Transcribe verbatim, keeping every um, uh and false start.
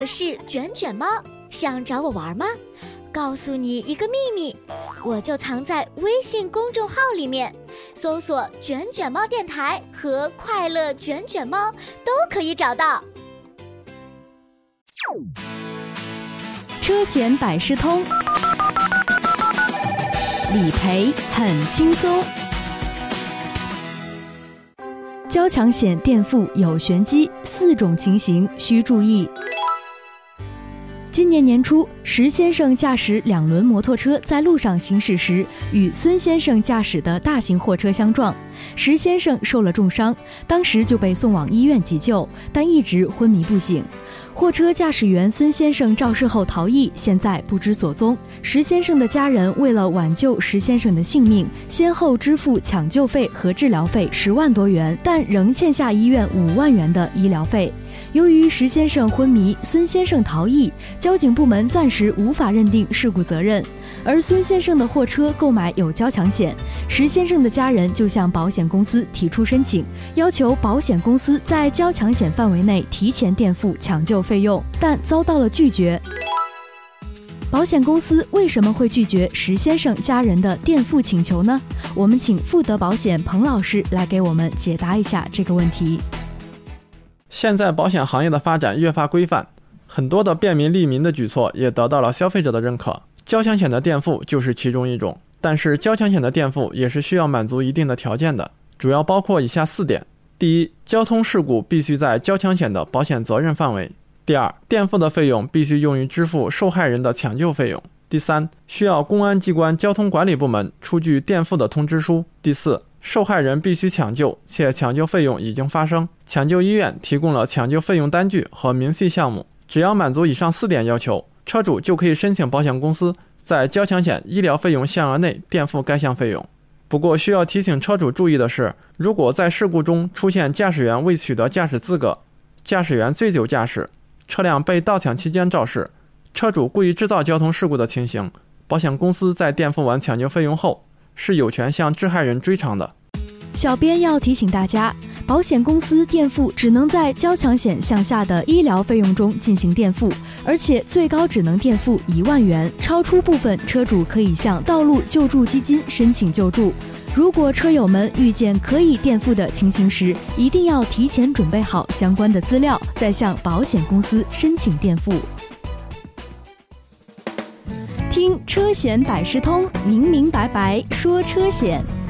我是卷卷猫，想找我玩吗？告诉你一个秘密，我就藏在微信公众号里面，搜索卷卷猫电台和快乐卷卷猫都可以找到。 车险百事通，理赔很轻松。交强险垫付有玄机，四种情形需注意。今年年初，石先生驾驶两轮摩托车在路上行驶时，与孙先生驾驶的大型货车相撞，石先生受了重伤，当时就被送往医院急救，但一直昏迷不醒。货车驾驶员孙先生肇事后逃逸，现在不知所踪。石先生的家人为了挽救石先生的性命，先后支付抢救费和治疗费十万多元，但仍欠下医院五万元的医疗费。由于石先生昏迷，孙先生逃逸，交警部门暂时无法认定事故责任。而孙先生的货车购买有交强险，石先生的家人就向保险公司提出申请，要求保险公司在交强险范围内提前垫付抢救费用，但遭到了拒绝。保险公司为什么会拒绝石先生家人的垫付请求呢？我们请富德保险彭老师来给我们解答一下这个问题。 现在保险行业的发展越发规范，很多的便民利民的举措也得到了消费者的认可，交强险的垫付就是其中一种。但是交强险的垫付也是需要满足一定的条件的，主要包括以下四点。第一，交通事故必须在交强险的保险责任范围。第二，垫付的费用必须用于支付受害人的抢救费用。第三，需要公安机关交通管理部门出具垫付的通知书。第四，受害人必须抢救，且抢救费用已经发生，抢救医院提供了抢救费用单据和明细项目。只要满足以上四点要求，车主就可以申请保险公司在交强险医疗费用限额内垫付该项费用。不过需要提醒车主注意的是，如果在事故中出现驾驶员未取得驾驶资格、驾驶员醉酒驾驶、车辆被盗抢期间肇事、车主故意制造交通事故的情形，保险公司在垫付完抢救费用后，是有权向致害人追偿的。 小编要提醒大家，保险公司垫付只能在交强险项下的医疗费用中进行垫付，而且最高只能垫付一万元，超出部分车主可以向道路救助基金申请救助。如果车友们遇见可以垫付的情形时，一定要提前准备好相关的资料，再向保险公司申请垫付。听车险百事通，明明白白说车险。